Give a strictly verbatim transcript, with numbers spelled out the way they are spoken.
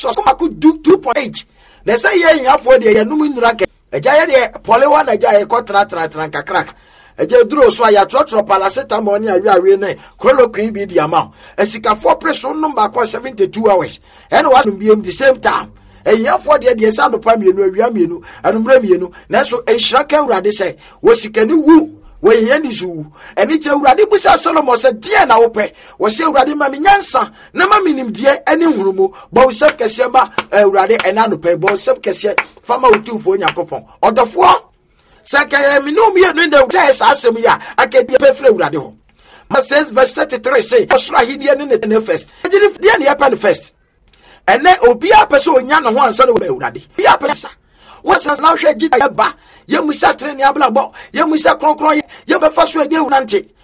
so so aku do two point eight na say ye yafo de ye num nura ke eja ye de polewa na eja ye ko tra tra tra kakra eja duro so ya trotro paracetamol ni awi awi na chloroquine bi di amount esika four pressure number ko seventy-two hours and was be the same time eyafo de de sa no pa mienu awia mienu anumra mienu na so enhira ka urade say wo sikani wu we yeni zu eni che urade busa Solomon se die na wo pe wo se urade ma nyansa na ma minim die eni hurumu bo se kese ba urade ena no pe bo se kese fama otufo nyakopon odofo se ka minum ye no nda se asem ya akedi pe fre urade ho ma says verse thirty-three say osra hidie ne ne first ejiri die ne ya first ene obi apeso onya no ho ansa no urade bi apesa what's now share gida ba ye musa treni ablabo ye musa kronkron ye be faso ede unante